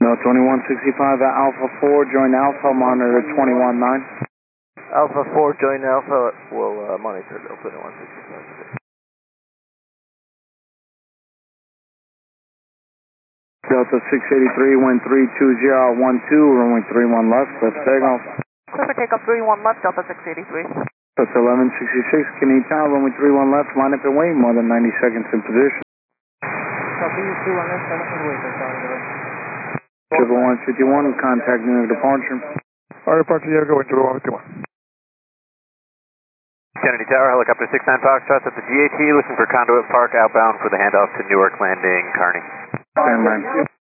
No, 2165 at Alpha 4, join Alpha, monitor 219. Alpha 4, join Alpha, will monitor Delta 2165. Delta 683, wind 320 out 12, runway 31 left, clear for takeoff. Clear for takeoff 31 left, Delta 683. That's 1166, Canadian Tower, runway 31 left, line up and wait, more than 90 seconds in position. Copy 31 left, line up and wait, that's on the way. 151, contact New York departure. Our departure, yeah, going to 151. Kennedy Tower, helicopter 69 Foxtrot at the GAT, looking for Conduit Park outbound for the handoff to Newark Landing, Kearney. Stand by.